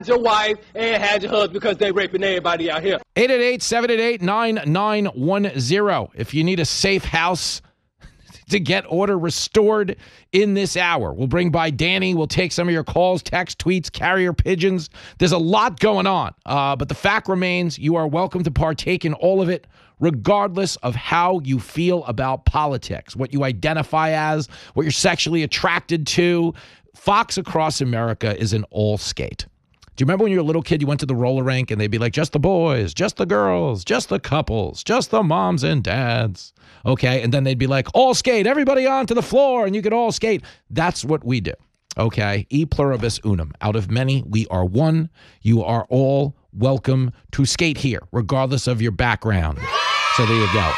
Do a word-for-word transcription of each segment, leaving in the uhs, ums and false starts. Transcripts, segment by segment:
your wife and had your husband because they raping everybody out here. eight eight eight, seven eight eight, nine nine one zero. If you need a safe house to get order restored in this hour, we'll bring by Danny. We'll take some of your calls, text, tweets, carrier pigeons. There's a lot going on. Uh, but the fact remains, you are welcome to partake in all of it, regardless of how you feel about politics, what you identify as, what you're sexually attracted to. Fox Across America is an all skate. Do you remember when you were a little kid, you went to the roller rink and they'd be like, just the boys, just the girls, just the couples, just the moms and dads. Okay. And then they'd be like, all skate, everybody onto the floor and you could all skate. That's what we do. Okay. E pluribus unum. Out of many, we are one. You are all welcome to skate here, regardless of your background. So there you go.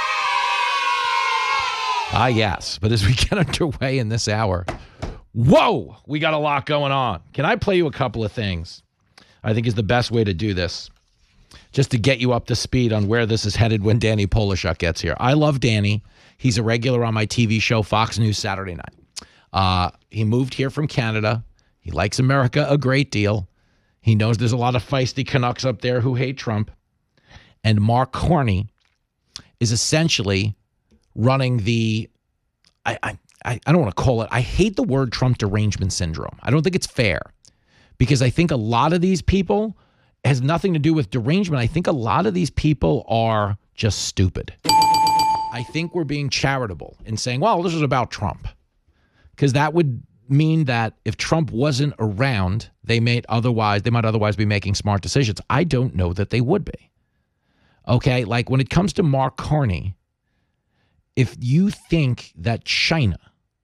Ah, yes. But as we get underway in this hour, whoa, we got a lot going on. Can I play you a couple of things? I think is the best way to do this, just to get you up to speed on where this is headed when Danny Polishuk gets here. I love Danny. He's a regular on my T V show, Fox News Saturday Night. Uh, he moved here from Canada. He likes America a great deal. He knows there's a lot of feisty Canucks up there who hate Trump. And Mark Carney is essentially running the, I, I, I don't want to call it, I hate the word Trump derangement syndrome. I don't think it's fair. Because I think a lot of these people has nothing to do with derangement. I think a lot of these people are just stupid. I think we're being charitable in saying, well, this is about Trump. Because that would mean that if Trump wasn't around, they may otherwise, they might otherwise be making smart decisions. I don't know that they would be. Okay, like when it comes to Mark Carney, if you think that China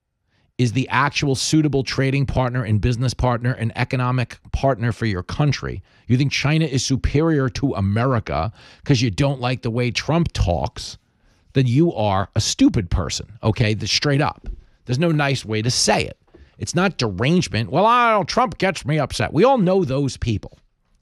is the actual suitable trading partner and business partner and economic partner for your country, you think China is superior to America because you don't like the way Trump talks, then you are a stupid person, okay? The, straight up. There's no nice way to say it. It's not derangement. Well, I don't, Trump gets me upset. We all know those people,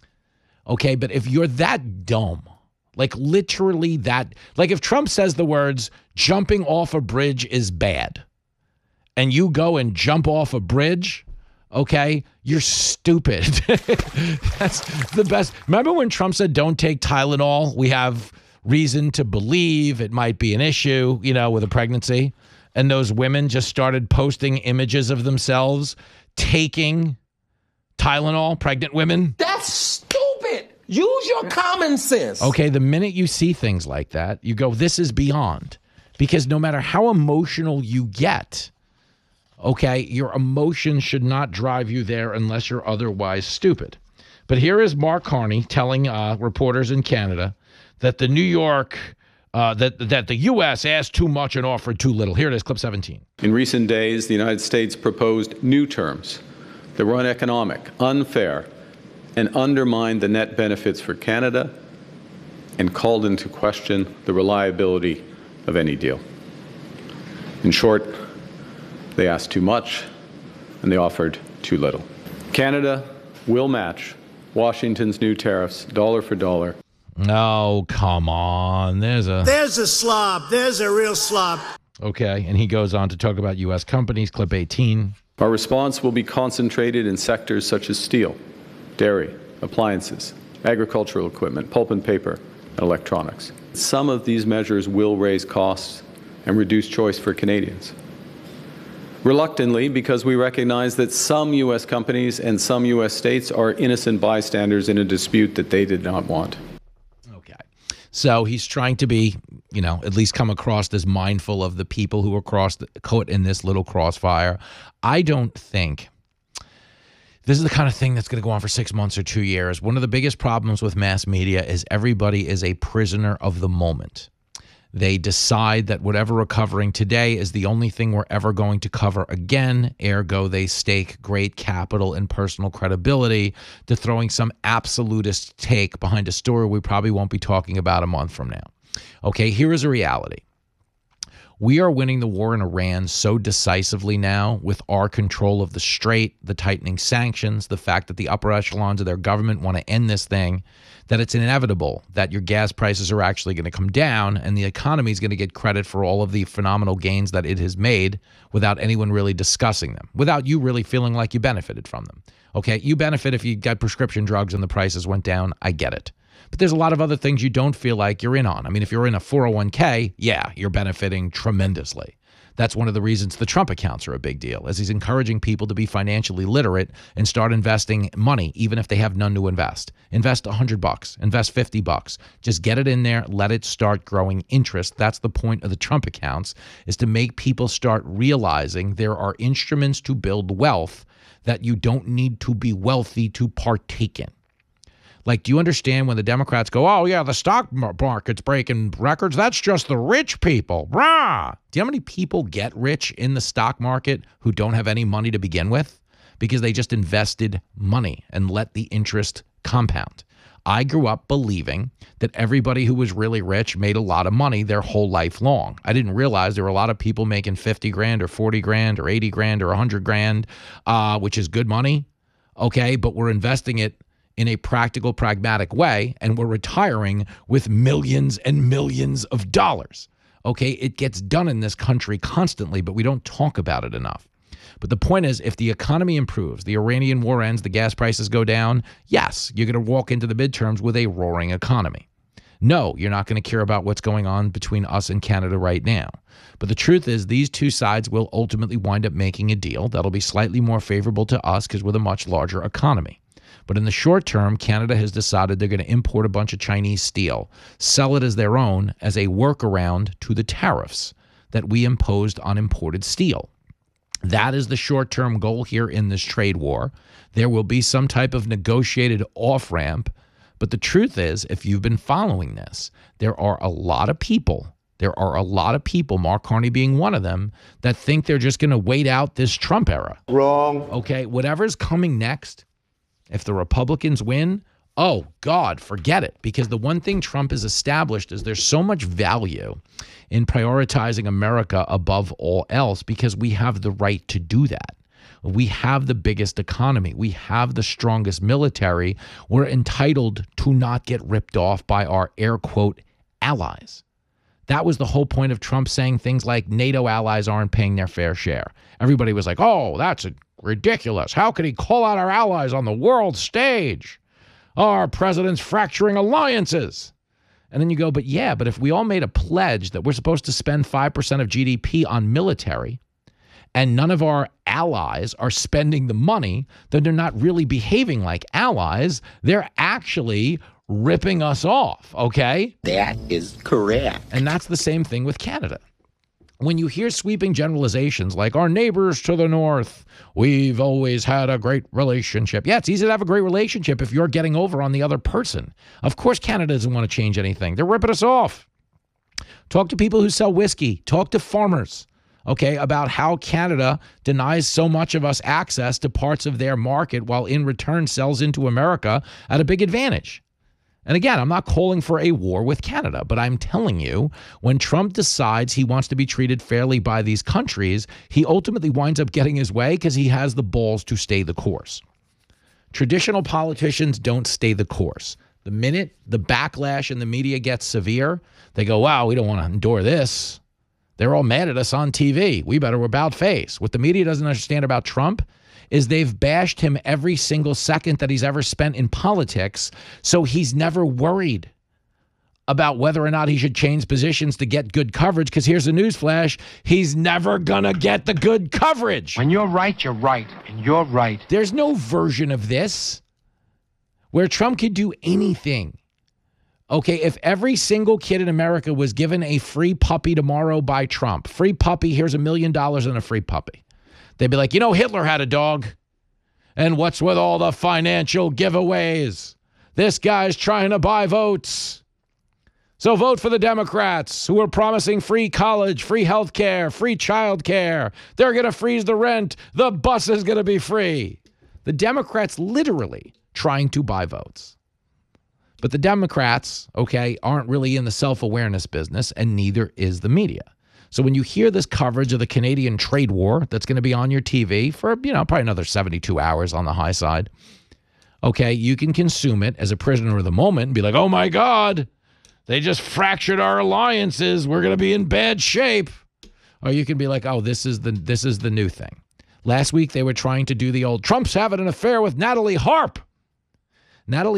okay? But if you're that dumb, like literally that, like if Trump says the words, jumping off a bridge is bad, and you go and jump off a bridge, okay, you're stupid. That's the best. Remember when Trump said, don't take Tylenol? We have reason to believe it might be an issue, you know, with a pregnancy. And those women just started posting images of themselves taking Tylenol, pregnant women. That's stupid. Use your common sense. Okay, the minute you see things like that, you go, this is beyond. Because no matter how emotional you get, okay, your emotions should not drive you there unless you're otherwise stupid. But here is Mark Carney telling uh, reporters in Canada that the New York, uh, that, that the U S asked too much and offered too little. Here it is, clip seventeen. In recent days, the United States proposed new terms that were uneconomic, unfair, and undermined the net benefits for Canada and called into question the reliability of any deal. In short, they asked too much, and they offered too little. Canada will match Washington's new tariffs dollar for dollar. Oh, come on. There's a... There's a slob. There's a real slob. Okay, and he goes on to talk about U S companies, clip eighteen. Our response will be concentrated in sectors such as steel, dairy, appliances, agricultural equipment, pulp and paper, and electronics. Some of these measures will raise costs and reduce choice for Canadians. Reluctantly, because we recognize that some U S companies and some U S states are innocent bystanders in a dispute that they did not want. Okay. So he's trying to be, you know, at least come across as mindful of the people who are crossed, caught in this little crossfire. I don't think this is the kind of thing that's going to go on for six months or two years. One of the biggest problems with mass media is everybody is a prisoner of the moment. They decide that whatever we're covering today is the only thing we're ever going to cover again. Ergo, they stake great capital and personal credibility to throwing some absolutist take behind a story we probably won't be talking about a month from now. Okay, here is a reality. We are winning the war in Iran so decisively now with our control of the strait, the tightening sanctions, the fact that the upper echelons of their government want to end this thing, that it's inevitable that your gas prices are actually going to come down and the economy is going to get credit for all of the phenomenal gains that it has made without anyone really discussing them, without you really feeling like you benefited from them. Okay, you benefit if you got prescription drugs and the prices went down. I get it. But there's a lot of other things you don't feel like you're in on. I mean, if you're in a four oh one k, yeah, you're benefiting tremendously. That's one of the reasons the Trump accounts are a big deal, as he's encouraging people to be financially literate and start investing money, even if they have none to invest. Invest one hundred bucks, invest fifty bucks. Just get it in there, let it start growing interest. That's the point of the Trump accounts, is to make people start realizing there are instruments to build wealth that you don't need to be wealthy to partake in. Like, do you understand when the Democrats go, oh, yeah, the stock market's breaking records? That's just the rich people. Rah! Do you know how many people get rich in the stock market who don't have any money to begin with? Because they just invested money and let the interest compound. I grew up believing that everybody who was really rich made a lot of money their whole life long. I didn't realize there were a lot of people making fifty grand or forty grand or eighty grand or one hundred grand, uh, which is good money, okay, but we're investing it in a practical, pragmatic way, and we're retiring with millions and millions of dollars. Okay, it gets done in this country constantly, but we don't talk about it enough. But the point is, if the economy improves, the Iranian war ends, the gas prices go down, yes, you're going to walk into the midterms with a roaring economy. No, you're not going to care about what's going on between us and Canada right now. But the truth is, these two sides will ultimately wind up making a deal that'll be slightly more favorable to us because we're the much larger economy. But in the short term, Canada has decided they're going to import a bunch of Chinese steel, sell it as their own as a workaround to the tariffs that we imposed on imported steel. That is the short-term goal here in this trade war. There will be some type of negotiated off-ramp. But the truth is, if you've been following this, there are a lot of people, there are a lot of people, Mark Carney being one of them, that think they're just going to wait out this Trump era. Wrong. Okay, whatever's coming next, if the Republicans win, oh, God, forget it. Because the one thing Trump has established is there's so much value in prioritizing America above all else because we have the right to do that. We have the biggest economy. We have the strongest military. We're entitled to not get ripped off by our air quote allies. That was the whole point of Trump saying things like NATO allies aren't paying their fair share. Everybody was like, oh, that's a ridiculous. How could he call out our allies on the world stage? Our president's fracturing alliances. And then you go, but yeah, but if we all made a pledge that we're supposed to spend five percent of G D P on military and none of our allies are spending the money, then they're not really behaving like allies. They're actually ripping us off, okay? That is correct. And that's the same thing with Canada. When you hear sweeping generalizations like our neighbors to the north, we've always had a great relationship. Yeah, it's easy to have a great relationship if you're getting over on the other person. Of course, Canada doesn't want to change anything. They're ripping us off. Talk to people who sell whiskey. Talk to farmers, okay, about how Canada denies so much of us access to parts of their market while in return sells into America at a big advantage. And again, I'm not calling for a war with Canada, but I'm telling you, when Trump decides he wants to be treated fairly by these countries, he ultimately winds up getting his way because he has the balls to stay the course. Traditional politicians don't stay the course. The minute the backlash in the media gets severe, they go, wow, we don't want to endure this. They're all mad at us on T V. We better about face. What the media doesn't understand about Trump is they've bashed him every single second that he's ever spent in politics, so he's never worried about whether or not he should change positions to get good coverage, because here's the newsflash, he's never gonna get the good coverage. When you're right, you're right, and you're right. There's no version of this where Trump could do anything. Okay, if every single kid in America was given a free puppy tomorrow by Trump, free puppy, here's a million dollars and a free puppy. They'd be like, you know, Hitler had a dog. And what's with all the financial giveaways? This guy's trying to buy votes. So vote for the Democrats who are promising free college, free health care, free child care. They're going to freeze the rent. The bus is going to be free. The Democrats literally trying to buy votes. But the Democrats, okay, aren't really in the self-awareness business, and neither is the media. So when you hear this coverage of the Canadian trade war that's going to be on your T V for, you know, probably another seventy-two hours on the high side, okay, you can consume it as a prisoner of the moment and be like, oh my God, they just fractured our alliances. We're going to be in bad shape. Or you can be like, oh, this is the this is the new thing. Last week they were trying to do the old Trump's having an affair with Natalie Harp. Natalie